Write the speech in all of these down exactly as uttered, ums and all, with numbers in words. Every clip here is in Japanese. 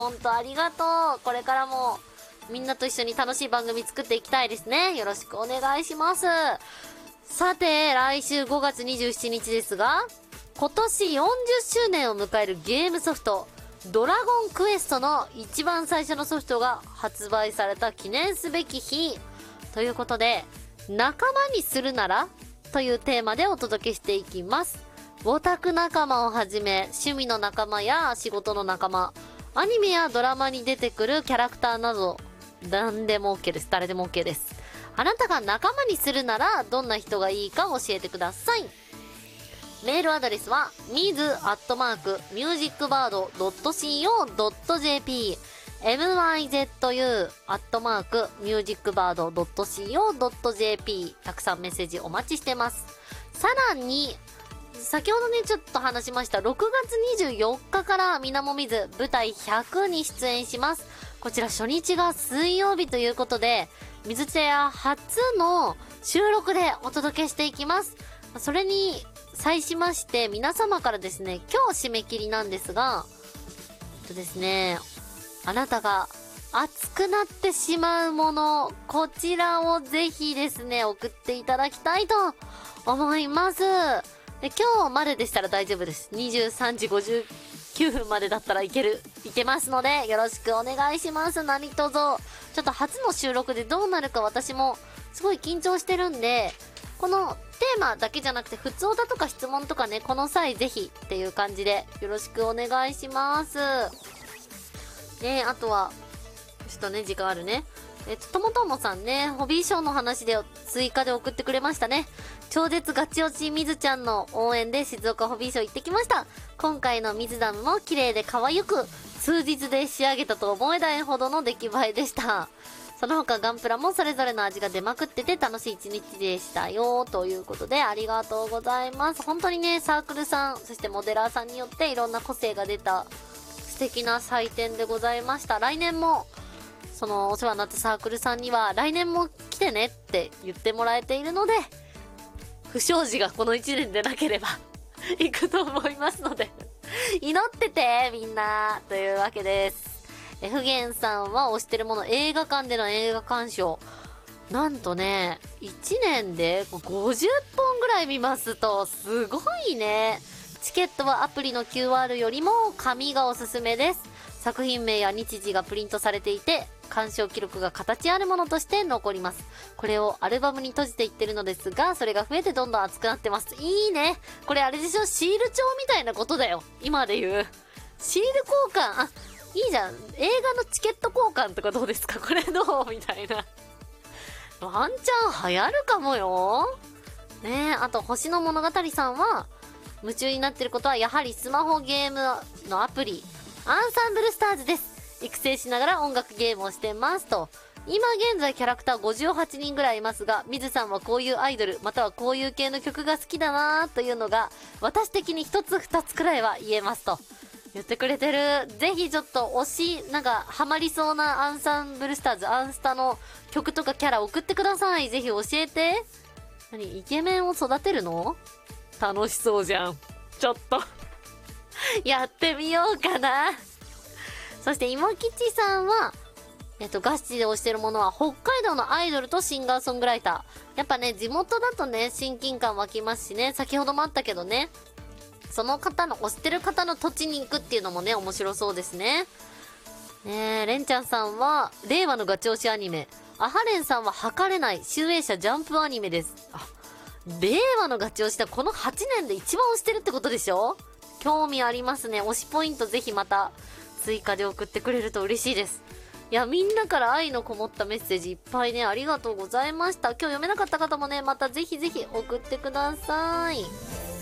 ほんとありがとう。これからもみんなと一緒に楽しい番組作っていきたいですね。よろしくお願いします。さて、来週ごがつにじゅうしちにちですが、今年よんじゅっしゅうねんを迎えるゲームソフト、ドラゴンクエストの一番最初のソフトが発売された記念すべき日。ということで、仲間にするならというテーマでお届けしていきます。オタク仲間をはじめ、趣味の仲間や仕事の仲間、アニメやドラマに出てくるキャラクターなど、何でも OK です。誰でも OK です。あなたが仲間にするなら、どんな人がいいか教えてください。メールアドレスは、ミズ アットマーク ミュージックバード ドット シーオー ドット ジェーピー、ミズ アットマーク ミュージックバード ドット シーオー ドット ジェーピー、たくさんメッセージお待ちしてます。さらに、先ほどね、ちょっと話しました、ろくがつにじゅうよっかからみなもみず舞台ひゃくに出演します。こちら初日が水曜日ということで、水茶屋初の収録でお届けしていきます。それに際しまして、皆様からですね、今日締め切りなんですが、えっとですね、あなたが熱くなってしまうもの、こちらをぜひですね、送っていただきたいと思います。で、今日まででしたら大丈夫です。にじゅうさんじごじゅうきゅうふんまでだったらいける、いけますので、よろしくお願いします。何卒。ちょっと初の収録でどうなるか私もすごい緊張してるんで、このテーマだけじゃなくて、普通歌とか質問とかね、この際ぜひっていう感じでよろしくお願いします。ね、あとは、ちょっとね、時間あるね。えっと、ともともさんね、ホビーショーの話で追加で送ってくれましたね。超絶ガチ落ちみずちゃんの応援で静岡ホビーショー行ってきました。今回の水ダムも綺麗で可愛く、数日で仕上げたと思えないほどの出来栄えでした。その他ガンプラもそれぞれの味が出まくってて楽しい一日でしたよ。ということでありがとうございます。本当にね、サークルさん、そしてモデラーさんによっていろんな個性が出た素敵な祭典でございました。来年も、そのお世話になったサークルさんには来年も来てねって言ってもらえているので、不祥事がこのいちねんでなければ行くと思いますので祈っててみんなというわけです。F 源さんは推してるもの、映画館での映画鑑賞、なんとねいちねんでごじゅっぽんぐらい見ますと、すごいね。チケットはアプリの キューアール よりも紙がおすすめです。作品名や日時がプリントされていて、鑑賞記録が形あるものとして残ります。これをアルバムに閉じていってるのですが、それが増えてどんどん熱くなってます。いいね。これあれでしょ、シール帳みたいなことだよ。今で言うシール交換。あ、いいじゃん。映画のチケット交換とかどうですか、これどうみたいな。ワンチャン流行るかもよ。ねえ、あと星の物語さんは夢中になってることはやはりスマホゲームのアプリアンサンブルスターズです。育成しながら音楽ゲームをしてますと。今現在キャラクターごじゅうはちにんぐらいいますが、水さんはこういうアイドルまたはこういう系の曲が好きだなーというのが私的に一つ二つくらいは言えますと言ってくれてる。ぜひちょっと推し、なんかハマりそうなアンサンブルスターズ、アンスタの曲とかキャラ送ってください。ぜひ教えて。何、イケメンを育てるの？楽しそうじゃん。ちょっとやってみようかな。そして今吉さんはえっとガチで推してるものは北海道のアイドルとシンガーソングライター。やっぱね、地元だとね親近感湧きますしね。先ほどもあったけどね、その方の推してる方の土地に行くっていうのもね面白そうですね。ねえ、レンちゃんさんは令和のガチ推しアニメ、アハレンさんは測れない集英社ジャンプアニメです。あ、令和のガチ推しだ。このはちねんで一番推してるってことでしょ。興味ありますね。推しポイントぜひまた追加で送ってくれると嬉しいです。いや、みんなから愛のこもったメッセージいっぱいね、ありがとうございました。今日読めなかった方もね、またぜひぜひ送ってください。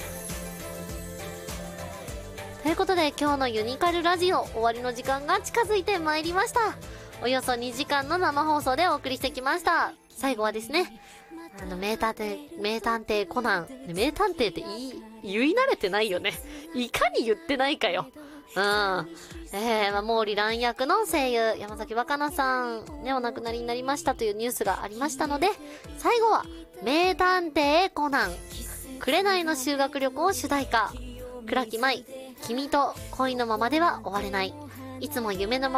ということで今日のユニカルラジオ終わりの時間が近づいてまいりました。およそにじかんの生放送でお送りしてきました。最後はですね、あの名探偵名探偵コナン、名探偵って言い言い慣れてないよね。いかに言ってないかよ。うん。えー、まあ、毛利蘭役の声優山崎若菜さんね、お亡くなりになりましたというニュースがありましたので、最後は名探偵コナン紅の修学旅行主題歌、倉木舞君と恋のままでは終われない。 いつも夢のま